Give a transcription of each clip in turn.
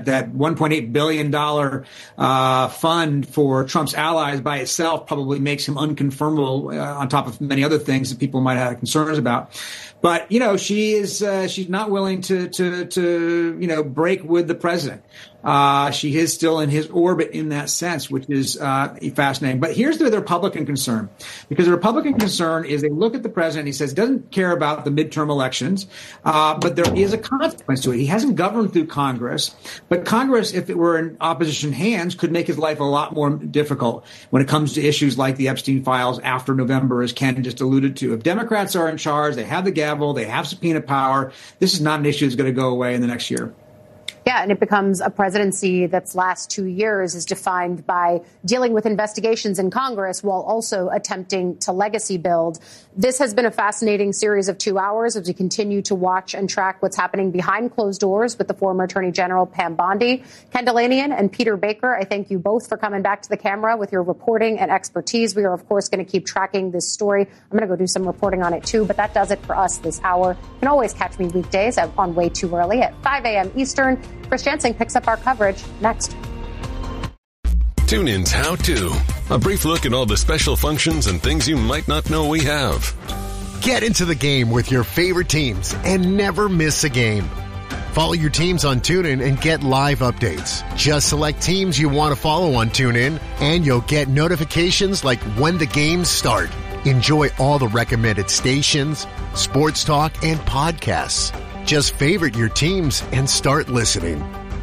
That $1.8 billion fund for Trump's allies by itself probably makes him unconfirmable on top of many other things that people might have concerns about. But, she's not willing to break with the president. She is still in his orbit in that sense, which is fascinating. But here's the Republican concern, because the Republican concern is they look at the president. He says he doesn't care about the midterm elections, but there is a consequence to it. He hasn't governed through Congress, but Congress, if it were in opposition hands, could make his life a lot more difficult when it comes to issues like the Epstein files after November, as Ken just alluded to. If Democrats are in charge, they have the gavel, they have subpoena power. This is not an issue that's going to go away in the next year. Yeah, and it becomes a presidency that's last 2 years is defined by dealing with investigations in Congress while also attempting to legacy build. This has been a fascinating series of 2 hours as we continue to watch and track what's happening behind closed doors with the former Attorney General Pam Bondi. Ken Dilanian and Peter Baker, I thank you both for coming back to the camera with your reporting and expertise. We are, of course, going to keep tracking this story. I'm going to go do some reporting on it, too, but that does it for us this hour. You can always catch me weekdays on Way Too Early at 5 a.m. Eastern. Chris Jensen picks up our coverage next. TuneIn's How To. A brief look at all the special functions and things you might not know we have. Get into the game with your favorite teams and never miss a game. Follow your teams on TuneIn and get live updates. Just select teams you want to follow on TuneIn, and you'll get notifications like when the games start. Enjoy all the recommended stations, sports talk, and podcasts. Just favorite your teams and start listening.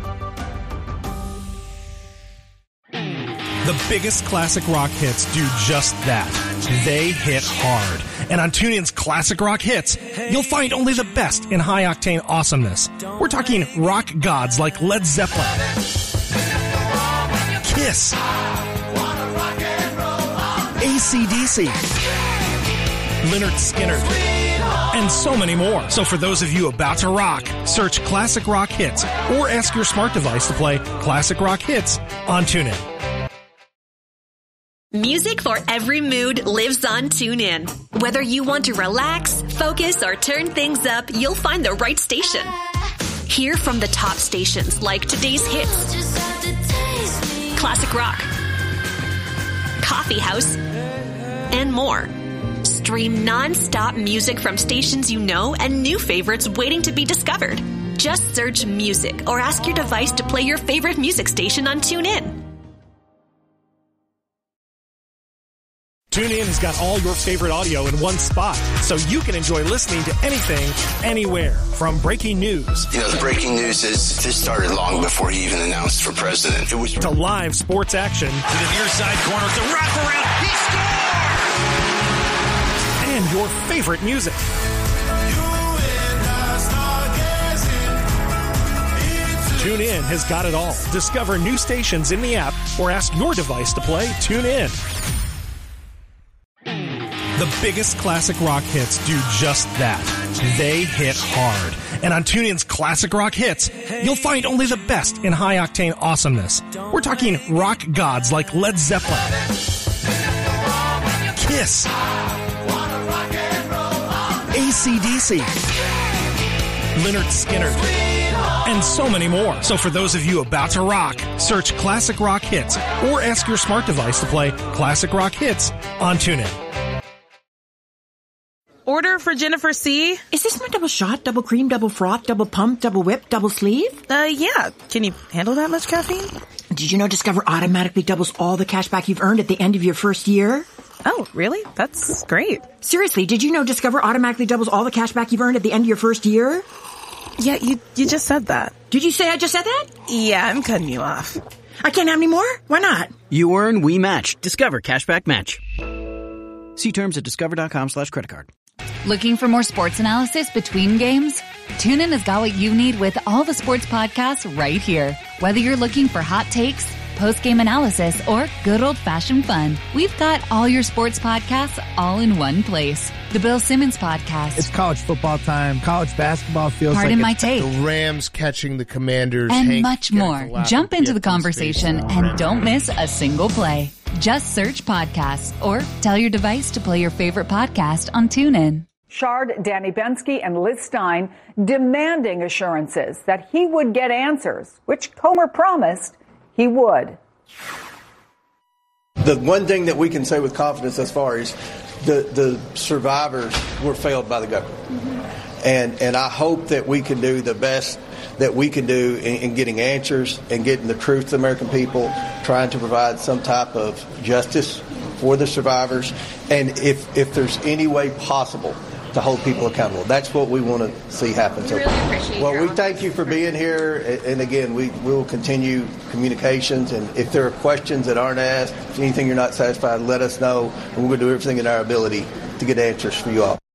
The biggest classic rock hits do just that. They hit hard. And on TuneIn's Classic Rock Hits, you'll find only the best in high-octane awesomeness. We're talking rock gods like Led Zeppelin, Kiss, AC/DC, Lynyrd Skynyrd, and so many more. So for those of you about to rock, search Classic Rock Hits or ask your smart device to play Classic Rock Hits on TuneIn. Music for every mood lives on TuneIn. Whether you want to relax, focus, or turn things up, you'll find the right station. Hear from the top stations like today's hits, classic rock, coffee house, and more. Stream non-stop music from stations you know and new favorites waiting to be discovered. Just search music or ask your device to play your favorite music station on TuneIn. TuneIn has got all your favorite audio in one spot, so you can enjoy listening to anything, anywhere. From breaking news. The breaking news is this started long before he even announced for president. It was to live sports action. To the near side corner, it's a wraparound. He scores! And your favorite music. TuneIn has got it all. Discover new stations in the app or ask your device to play TuneIn. The biggest classic rock hits do just that. They hit hard. And on TuneIn's Classic Rock Hits, you'll find only the best in high-octane awesomeness. We're talking rock gods like Led Zeppelin, Kiss, AC/DC, Lynyrd Skynyrd, and so many more. So for those of you about to rock, search Classic Rock Hits or ask your smart device to play Classic Rock Hits on TuneIn. Order for Jennifer C. Is this my double shot, double cream, double froth, double pump, double whip, double sleeve? Yeah. Can you handle that much caffeine? Did you know Discover automatically doubles all the cash back you've earned at the end of your first year? Oh, really? That's great. Seriously, did you know Discover automatically doubles all the cash back you've earned at the end of your first year? Yeah, you just said that. Did you say I just said that? Yeah, I'm cutting you off. I can't have any more? Why not? You earn, we match. Discover Cashback Match. See terms at discover.com/creditcard. Looking for more sports analysis between games? TuneIn has got what you need with all the sports podcasts right here. Whether you're looking for hot takes, post-game analysis, or good old-fashioned fun, we've got all your sports podcasts all in one place. The Bill Simmons Podcast. It's college football time. College basketball feels Pardon my take. The Rams catching the Commanders. And much more. Jump into the conversation and don't miss a single play. Just search podcasts or tell your device to play your favorite podcast on TuneIn. Shard, Danny Bensky, and Liz Stein demanding assurances that he would get answers, which Comer promised he would. The one thing that we can say with confidence as far as the survivors were failed by the government. Mm-hmm. And I hope that we can do the best that we can do in getting answers and getting the truth to the American people, trying to provide some type of justice for the survivors, and if there's any way possible to hold people accountable. That's what we want to see happen. We really appreciate well, we thank you for being here, and again, we will continue communications, and if there are questions that aren't asked, if anything you're not satisfied, let us know, and we're going to do everything in our ability to get answers for you all.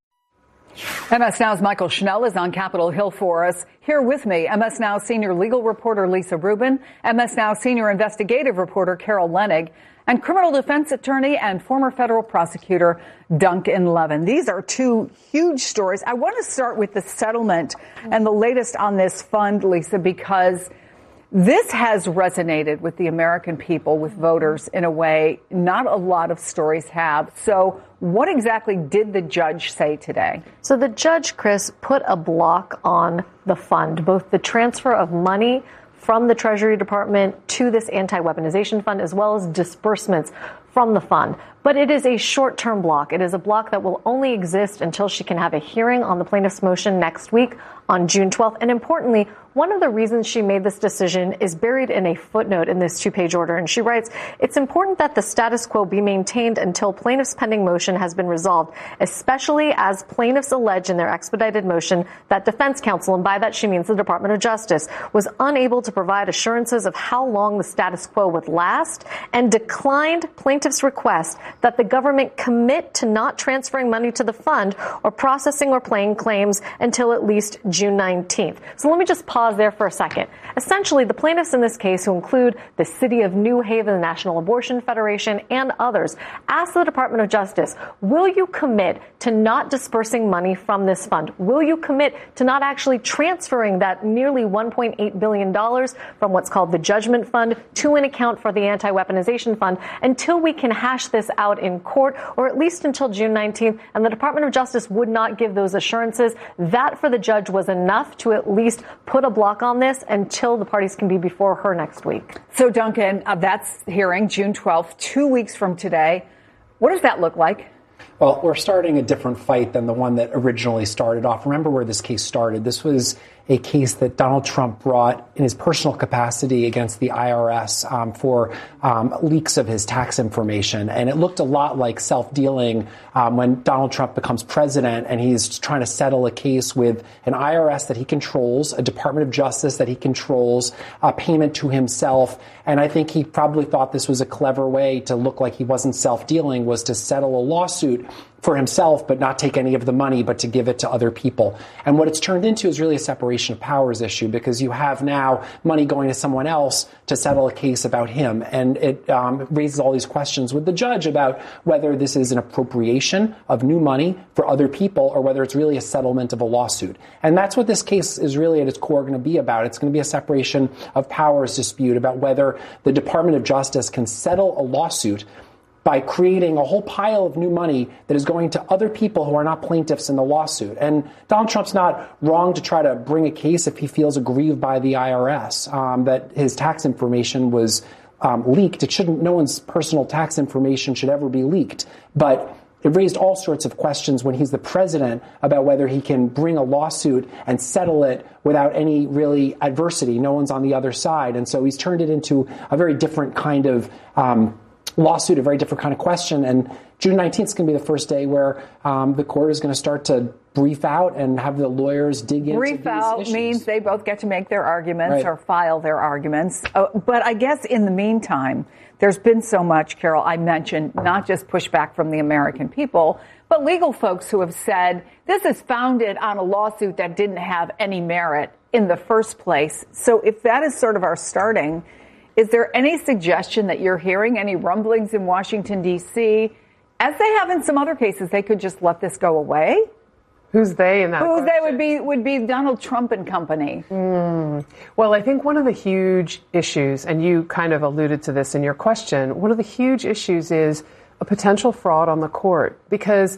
MS Now's Michael Schnell is on Capitol Hill for us. Here with me, MS Now senior legal reporter Lisa Rubin, MS Now senior investigative reporter Carol Leonnig, and criminal defense attorney and former federal prosecutor Duncan Levin. These are two huge stories. I want to start with the settlement and the latest on this fund, Lisa, because this has resonated with the American people, with voters, in a way not a lot of stories have. So what exactly did the judge say today? So the judge, Chris, put a block on the fund, both the transfer of money from the Treasury Department to this anti-weaponization fund, as well as disbursements from the fund. But it is a short-term block. It is a block that will only exist until she can have a hearing on the plaintiff's motion next week on June 12th. And importantly, one of the reasons she made this decision is buried in a footnote in this two-page order. And she writes, it's important that the status quo be maintained until plaintiff's pending motion has been resolved, especially as plaintiffs allege in their expedited motion that defense counsel, and by that she means the Department of Justice, was unable to provide assurances of how long the status quo would last and declined plaintiff's request that the government commit to not transferring money to the fund or processing or paying claims until at least June 19th. So let me just pause there for a second. Essentially, the plaintiffs in this case, who include the City of New Haven, the National Abortion Federation, and others, asked the Department of Justice, will you commit to not dispersing money from this fund? Will you commit to not actually transferring that nearly $1.8 billion from what's called the Judgment Fund to an account for the Anti-Weaponization Fund until we can hash this out in court, or at least until June 19th? And the Department of Justice would not give those assurances. That, for the judge, was enough to at least put a block on this until the parties can be before her next week. So, Duncan, that's hearing June 12th, 2 weeks from today. What does that look like? Well, we're starting a different fight than the one that originally started off. Remember where this case started. This was a case that Donald Trump brought in his personal capacity against the IRS for leaks of his tax information. And it looked a lot like self-dealing when Donald Trump becomes president and he's trying to settle a case with an IRS that he controls, a Department of Justice that he controls, a payment to himself. And I think he probably thought this was a clever way to look like he wasn't self-dealing, was to settle a lawsuit for himself, but not take any of the money, but to give it to other people. And what it's turned into is really a separation of powers issue, because you have now money going to someone else to settle a case about him. And it raises all these questions with the judge about whether this is an appropriation of new money for other people or whether it's really a settlement of a lawsuit. And that's what this case is really at its core going to be about. It's going to be a separation of powers dispute about whether the Department of Justice can settle a lawsuit by creating a whole pile of new money that is going to other people who are not plaintiffs in the lawsuit. And Donald Trump's not wrong to try to bring a case if he feels aggrieved by the IRS, that his tax information was leaked. It shouldn't, no one's personal tax information should ever be leaked. But it raised all sorts of questions when he's the president about whether he can bring a lawsuit and settle it without any really adversity. No one's on the other side. And so he's turned it into a very different kind of lawsuit, a very different kind of question. And June 19th is going to be the first day where the court is going to start to brief out and have the lawyers dig into brief out issues. Means they both get to make their arguments right. or file their arguments. But I guess in the meantime, there's been so much, Carol, I mentioned, not just pushback from the American people, but legal folks who have said this is founded on a lawsuit that didn't have any merit in the first place. So if that is sort of our starting, is there any suggestion that you're hearing, any rumblings in Washington, D.C., as they have in some other cases, they could just let this go away? Who's they in that Who question? they would be Donald Trump and company. Well, I think one of the huge issues, and you kind of alluded to this in your question, one of the huge issues is a potential fraud on the court, because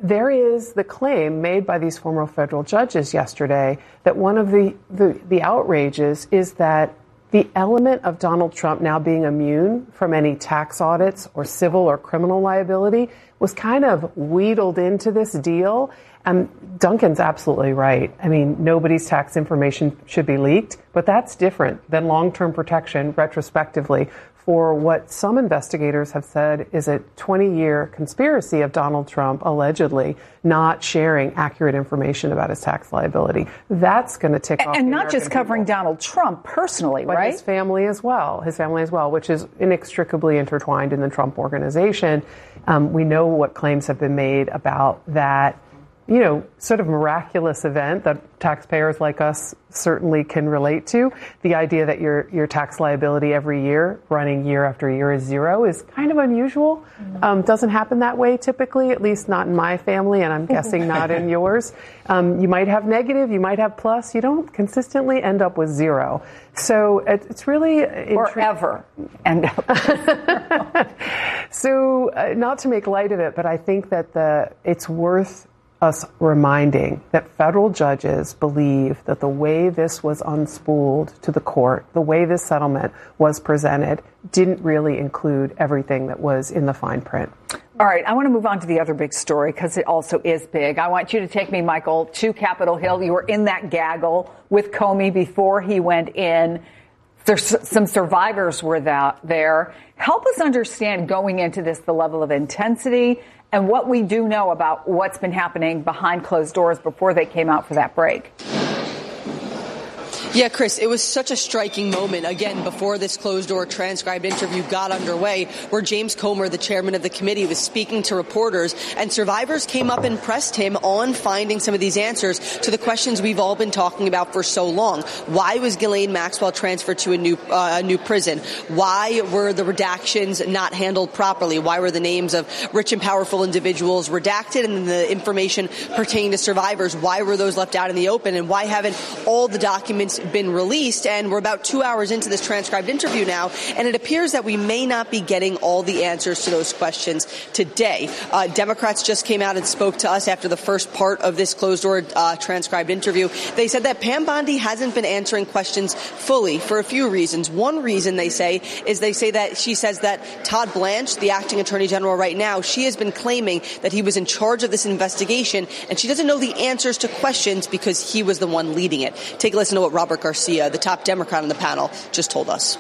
there is the claim made by these former federal judges yesterday that one of the outrages is that the element of Donald Trump now being immune from any tax audits or civil or criminal liability was kind of wheedled into this deal. And Duncan's absolutely right. I mean, nobody's tax information should be leaked, but that's different than long-term protection retrospectively for what some investigators have said is a 20-year conspiracy of Donald Trump allegedly not sharing accurate information about his tax liability. That's going to tick off. And not just covering Donald Trump personally, but right? His family as well, which is inextricably intertwined in the Trump organization. We know what claims have been made about that, sort of miraculous event that taxpayers like us certainly can relate to. The idea that your tax liability every year, running year after year, is zero is kind of unusual. Doesn't happen that way typically, at least not in my family, and I'm guessing not in yours. You might have negative, you might have plus. You don't consistently end up with zero. So it's really... Or ever end up with zero. So not to make light of it, but I think that it's worth us reminding that federal judges believe that the way this was unspooled to the court, the way this settlement was presented, didn't really include everything that was in the fine print. All right, I want to move on to the other big story because it also is big. I want you to take me, Michael, to Capitol Hill. You were in that gaggle with Comey before he went in. There's some survivors were there. Help us understand going into this, the level of intensity and what we do know about what's been happening behind closed doors before they came out for that break. Yeah, Chris, it was such a striking moment, again, before this closed-door transcribed interview got underway, where James Comer, the chairman of the committee, was speaking to reporters, and survivors came up and pressed him on finding some of these answers to the questions we've all been talking about for so long. Why was Ghislaine Maxwell transferred to a new prison? Why were the redactions not handled properly? Why were the names of rich and powerful individuals redacted, and the information pertaining to survivors, why were those left out in the open, and why haven't all the documents been released? And we're about 2 hours into this transcribed interview now, and it appears that we may not be getting all the answers to those questions today. Democrats just came out and spoke to us after the first part of this closed-door transcribed interview. They said that Pam Bondi hasn't been answering questions fully for a few reasons. One reason they say that she says that Todd Blanche, the acting attorney general right now, she has been claiming that he was in charge of this investigation, and she doesn't know the answers to questions because he was the one leading it. Take a listen to what Robert Garcia, the top Democrat on the panel, just told us.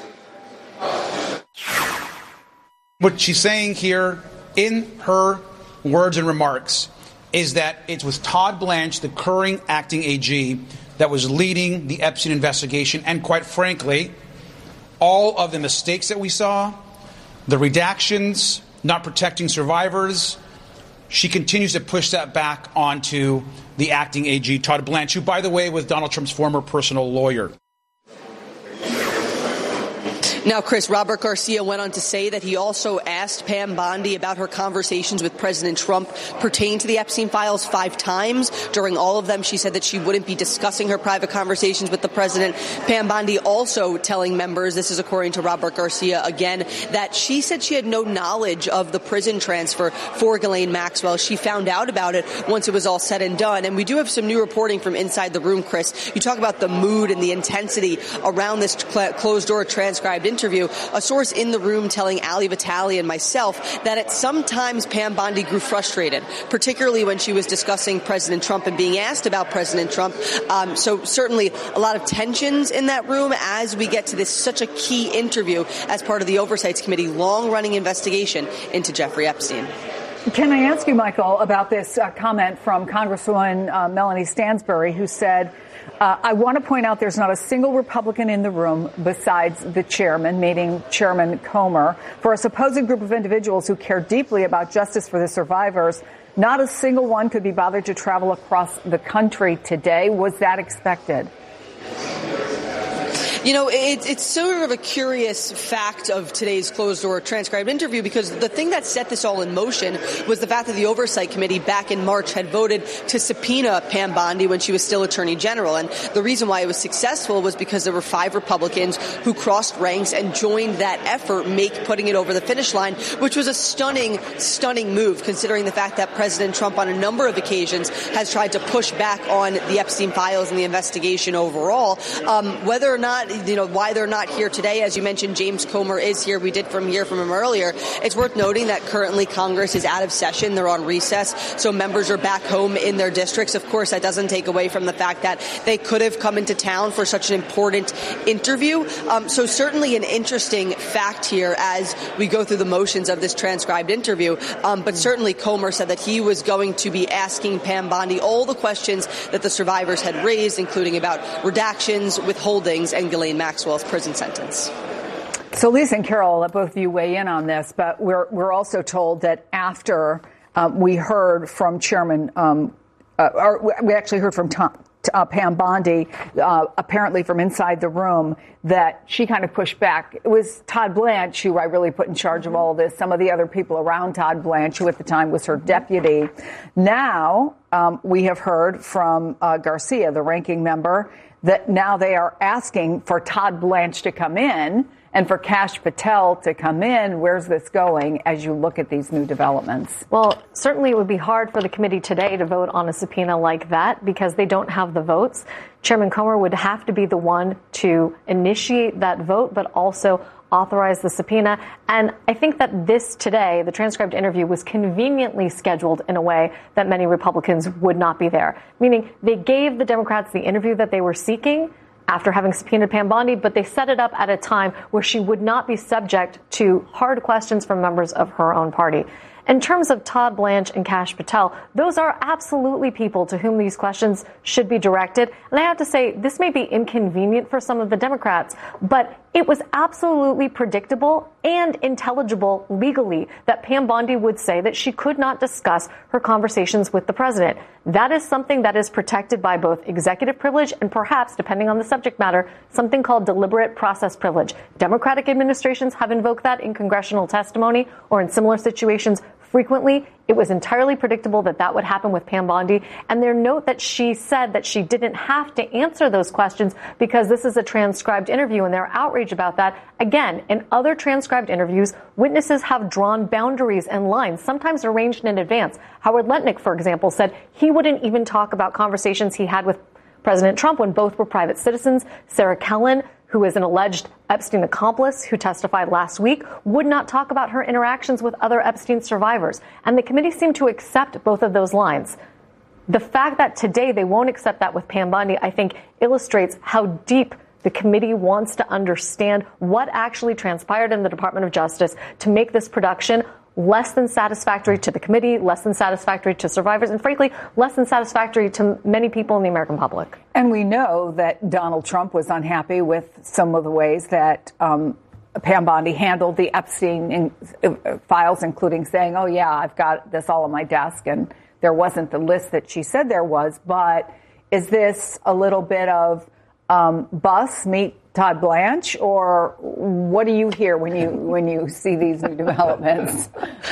What she's saying here in her words and remarks is that it was Todd Blanche, the current acting AG, that was leading the Epstein investigation. And quite frankly, all of the mistakes that we saw, the redactions, not protecting survivors, she continues to push that back onto the acting AG, Todd Blanche, who, by the way, was Donald Trump's former personal lawyer. Now, Chris, Robert Garcia went on to say that he also asked Pam Bondi about her conversations with President Trump pertaining to the Epstein files 5 times. During all of them, she said that she wouldn't be discussing her private conversations with the president. Pam Bondi also telling members, this is according to Robert Garcia again, that she said she had no knowledge of the prison transfer for Ghislaine Maxwell. She found out about it once it was all said and done. And we do have some new reporting from inside the room, Chris. You talk about the mood and the intensity around this closed-door transcribed interview. A source in the room telling Ali Vitale and myself that at some times Pam Bondi grew frustrated, particularly when she was discussing President Trump and being asked about President Trump. So certainly a lot of tensions in that room as we get to this such a key interview as part of the Oversight Committee long-running investigation into Jeffrey Epstein. Can I ask you, Michael, about this comment from Congresswoman Melanie Stansbury, who said, I want to point out there's not a single Republican in the room besides the chairman, meaning Chairman Comer. For a supposed group of individuals who care deeply about justice for the survivors, not a single one could be bothered to travel across the country today. Was that expected? You know, it's sort of a curious fact of today's closed-door transcribed interview, because the thing that set this all in motion was the fact that the Oversight Committee back in March had voted to subpoena Pam Bondi when she was still Attorney General. And the reason why it was successful was because there were 5 Republicans who crossed ranks and joined that effort, putting it over the finish line, which was a stunning move, considering the fact that President Trump on a number of occasions has tried to push back on the Epstein files and the investigation overall. Whether or not, why they're not here today, as you mentioned, James Comer is here. We did hear from him earlier. It's worth noting that currently Congress is out of session. They're on recess, so members are back home in their districts. Of course, that doesn't take away from the fact that they could have come into town for such an important interview. So certainly an interesting fact here as we go through the motions of this transcribed interview. But certainly Comer said that he was going to be asking Pam Bondi all the questions that the survivors had raised, including about redactions, withholdings, and Ghislaine Maxwell's prison sentence. So Lisa and Carol, I'll let both of you weigh in on this, but we're also told that after we heard from Chairman, we actually heard from Pam Bondi, apparently from inside the room, that she kind of pushed back. It was Todd Blanche who I really put in charge of all of this, some of the other people around Todd Blanche, who at the time was her deputy. Now we have heard from Garcia, the ranking member, that now they are asking for Todd Blanche to come in and for Kash Patel to come in. Where's this going as you look at these new developments? Well, certainly it would be hard for the committee today to vote on a subpoena like that because they don't have the votes. Chairman Comer would have to be the one to initiate that vote, but also authorize the subpoena. And I think that this today, the transcribed interview, was conveniently scheduled in a way that many Republicans would not be there. Meaning they gave the Democrats the interview that they were seeking after having subpoenaed Pam Bondi, but they set it up at a time where she would not be subject to hard questions from members of her own party. In terms of Todd Blanche and Kash Patel, those are absolutely people to whom these questions should be directed. And I have to say, this may be inconvenient for some of the Democrats, but it was absolutely predictable and intelligible legally that Pam Bondi would say that she could not discuss her conversations with the president. That is something that is protected by both executive privilege and perhaps, depending on the subject matter, something called deliberate process privilege. Democratic administrations have invoked that in congressional testimony or in similar situations frequently. It was entirely predictable that that would happen with Pam Bondi. And their note that she said that she didn't have to answer those questions because this is a transcribed interview, and their outrage about that. Again, in other transcribed interviews, witnesses have drawn boundaries and lines, sometimes arranged in advance. Howard Lutnick, for example, said he wouldn't even talk about conversations he had with President Trump when both were private citizens. Sarah Kellen, who is an alleged Epstein accomplice who testified last week, would not talk about her interactions with other Epstein survivors. And the committee seemed to accept both of those lines. The fact that today they won't accept that with Pam Bondi, I think, illustrates how deep the committee wants to understand what actually transpired in the Department of Justice to make this production less than satisfactory to the committee, less than satisfactory to survivors, and frankly, less than satisfactory to many people in the American public. And we know that Donald Trump was unhappy with some of the ways that Pam Bondi handled the Epstein files, including saying, oh, yeah, I've got this all on my desk, and there wasn't the list that she said there was. But is this a little bit of bus meet Todd Blanche, or what do you hear when you see these new developments?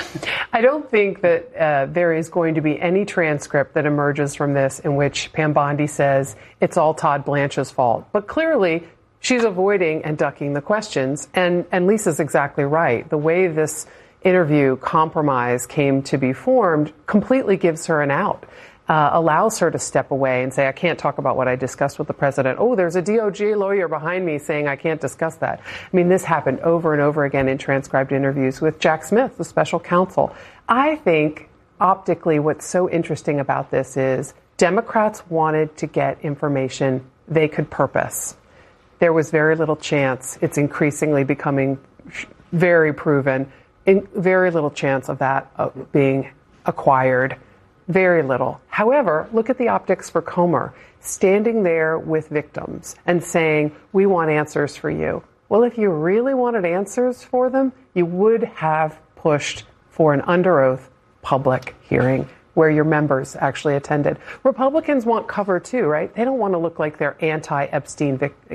I don't think that there is going to be any transcript that emerges from this in which Pam Bondi says it's all Todd Blanche's fault. But clearly, she's avoiding and ducking the questions. And Lisa's exactly right. The way this interview compromise came to be formed completely gives her an out. Allows her to step away and say, I can't talk about what I discussed with the president. Oh, there's a DOJ lawyer behind me saying I can't discuss that. I mean, this happened over and over again in transcribed interviews with Jack Smith, the special counsel. I think optically what's so interesting about this is Democrats wanted to get information they could purpose. There was very little chance. It's increasingly becoming very proven. Very little chance of that being acquired. Very little. However, look at the optics for Comer, standing there with victims and saying, we want answers for you. Well, if you really wanted answers for them, you would have pushed for an under oath public hearing. where your members actually attended. Republicans want cover too, right? They don't want to look like they're anti-Epstein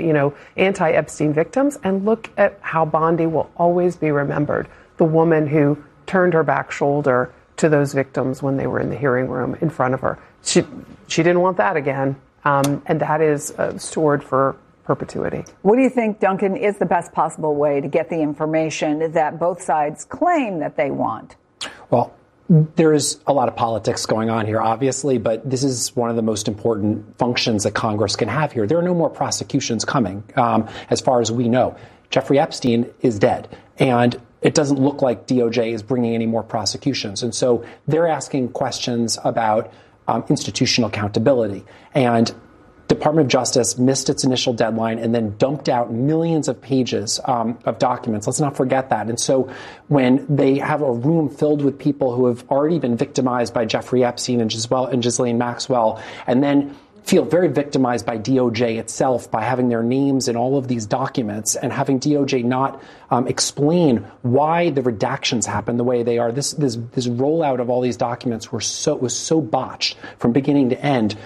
victims. And look at how Bondi will always be remembered. The woman who turned her back shoulder to those victims when they were in the hearing room in front of her. She didn't want that again. And that is stored for perpetuity. What do you think, Duncan, is the best possible way to get the information that both sides claim that they want? Well, there is a lot of politics going on here, obviously, but this is one of the most important functions that Congress can have here. There are no more prosecutions coming, as far as we know. Jeffrey Epstein is dead, and it doesn't look like DOJ is bringing any more prosecutions. And so they're asking questions about institutional accountability. And Department of Justice missed its initial deadline and then dumped out millions of pages of documents. Let's not forget that. And so when they have a room filled with people who have already been victimized by Jeffrey Epstein and Ghislaine Maxwell, and then feel very victimized by DOJ itself by having their names in all of these documents and having DOJ not explain why the redactions happen the way they are. This rollout of all these documents was so botched from beginning to end.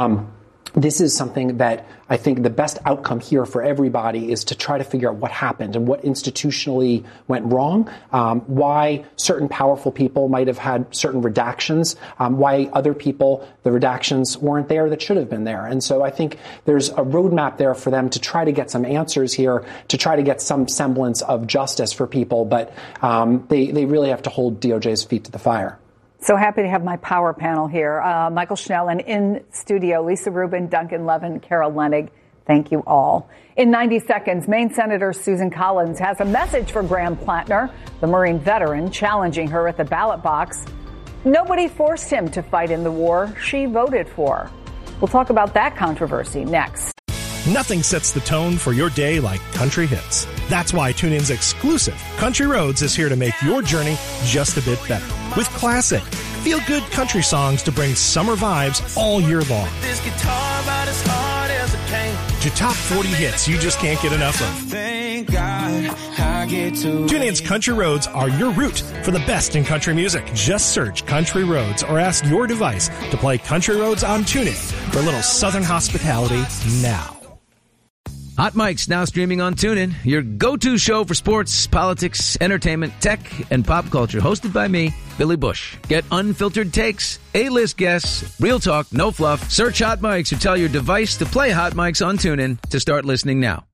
This is something that I think the best outcome here for everybody is to try to figure out what happened and what institutionally went wrong, why certain powerful people might have had certain redactions, why other people, the redactions weren't there that should have been there. And so I think there's a roadmap there for them to try to get some answers here, to try to get some semblance of justice for people. But they really have to hold DOJ's feet to the fire. So happy to have my power panel here. Michael Schnell, and in studio, Lisa Rubin, Duncan Levin, Carol Leonnig. Thank you all. In 90 seconds, Maine Senator Susan Collins has a message for Graham Plattner, the Marine veteran, challenging her at the ballot box. Nobody forced him to fight in the war she voted for. We'll talk about that controversy next. Nothing sets the tone for your day like country hits. That's why TuneIn's exclusive Country Roads is here to make your journey just a bit better. With classic, feel-good country songs to bring summer vibes all year long. This guitar about as hard as a cane. To top 40 hits you just can't get enough of. Thank God I get to. TuneIn's Country Roads are your route for the best in country music. Just search Country Roads or ask your device to play Country Roads on TuneIn for a little Southern hospitality now. Hot Mic's now streaming on TuneIn, your go-to show for sports, politics, entertainment, tech, and pop culture. Hosted by me, Billy Bush. Get unfiltered takes, A-list guests, real talk, no fluff. Search Hot Mics or tell your device to play Hot Mics on TuneIn to start listening now.